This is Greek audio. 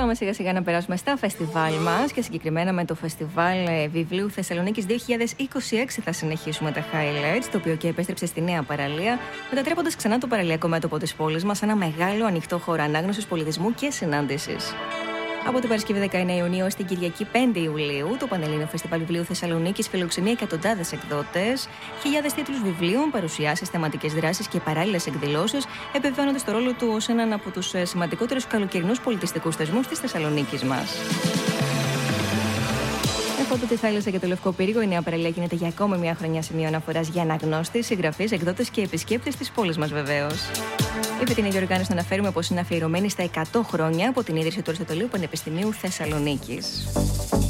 Πάμε σιγά σιγά να περάσουμε στα φεστιβάλ μας και συγκεκριμένα με το Φεστιβάλ Βιβλίου Θεσσαλονίκης 2026 θα συνεχίσουμε τα highlights, το οποίο και επέστρεψε στη νέα παραλία, μετατρέποντας ξανά το παραλιακό μέτωπο της πόλης μας σε ένα μεγάλο ανοιχτό χώρο ανάγνωσης πολιτισμού και συνάντησης. Από την Παρασκευή 19 Ιουνίου ως την Κυριακή 5 Ιουλίου, το Πανελλήνιο Φεστιβάλ Βιβλίου Θεσσαλονίκης φιλοξενεί εκατοντάδες εκδότες, χιλιάδες τίτλους βιβλίων, παρουσιάσεις, θεματικές δράσεις και παράλληλες εκδηλώσεις, επιβεβαιώνοντας το ρόλο του ως έναν από τους σημαντικότερους καλοκαιρινούς πολιτιστικούς θεσμούς της Θεσσαλονίκης μας. Από τη θάλασσα και το Λευκό Πύργο, η νέα παραλία γίνεται για ακόμη μια χρονιά σημείο αναφοράς για αναγνώστες, συγγραφείς, εκδότες και επισκέπτες της πόλης μας βεβαίως. Η φετινή διοργάνωση να αναφέρουμε πως είναι αφιερωμένη στα 100 χρόνια από την ίδρυση του Αριστοτελείου Πανεπιστημίου Θεσσαλονίκης.